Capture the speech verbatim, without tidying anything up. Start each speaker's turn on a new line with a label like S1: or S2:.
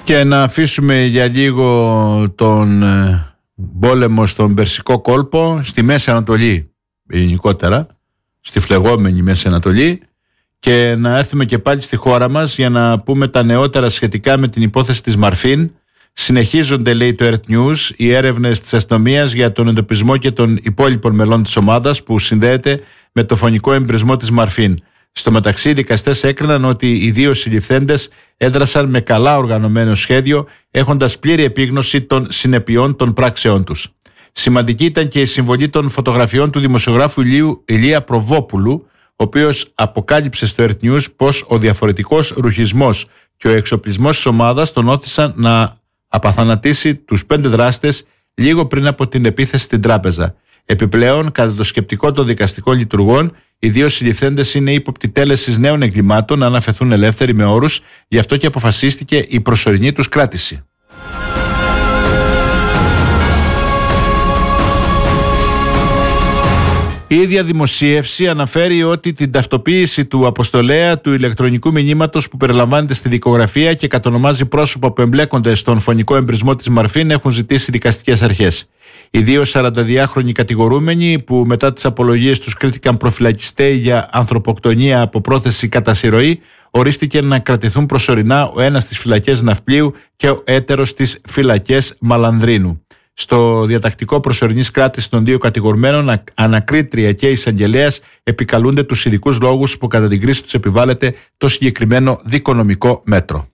S1: Και να αφήσουμε για λίγο τον ε, πόλεμο στον Περσικό κόλπο, στη Μέση Ανατολή γενικότερα, στη φλεγόμενη Μέση Ανατολή, και να έρθουμε και πάλι στη χώρα μας για να πούμε τα νεότερα σχετικά με την υπόθεση της Μαρφίν. Συνεχίζονται, λέει το Earth News, οι έρευνες της αστυνομίας για τον εντοπισμό και των υπόλοιπων μελών της ομάδας που συνδέεται με το φωνικό εμπρισμό της Μαρφίν. Στο μεταξύ, οι δικαστές έκριναν ότι οι δύο συλληφθέντες έδρασαν με καλά οργανωμένο σχέδιο, έχοντας πλήρη επίγνωση των συνεπειών των πράξεών τους. Σημαντική ήταν και η συμβολή των φωτογραφιών του δημοσιογράφου Ηλίου, Ηλία Προβόπουλου, ο οποίος αποκάλυψε στο Earth News πως ο διαφορετικός ρουχισμός και ο εξοπλισμός της ομάδας τον όθησαν να απαθανατήσει τους πέντε δράστες λίγο πριν από την επίθεση στην τράπεζα. Επιπλέον, κατά το σκεπτικό των δικαστικών λειτουργών, οι δύο συλληφθέντες είναι ύποπτοι τέλεσης νέων εγκλημάτων να αναφεθούν ελεύθεροι με όρους, γι' αυτό και αποφασίστηκε η προσωρινή τους κράτηση. Η ίδια δημοσίευση αναφέρει ότι την ταυτοποίηση του αποστολέα του ηλεκτρονικού μηνύματος που περιλαμβάνεται στη δικογραφία και κατονομάζει πρόσωπα που εμπλέκονται στον φωνικό εμπρισμό της Μαρφίν έχουν ζητήσει δικαστικές αρχές. Οι δύο σαρανταδυάχρονοι κατηγορούμενοι, που μετά τις απολογίες τους κρίθηκαν προφυλακιστέοι για ανθρωποκτονία από πρόθεση κατά συρροή, ορίστηκε να κρατηθούν προσωρινά, ο ένας στις φυλακές Ναυπλίου και ο έτερος στις φυλακές Μαλανδρίνου. Στο διατακτικό προσωρινής κράτησης των δύο κατηγορουμένων, ανακρίτρια και εισαγγελέας επικαλούνται τους ειδικούς λόγους που κατά την κρίση τους επιβάλλεται το συγκεκριμένο δικονομικό μέτρο.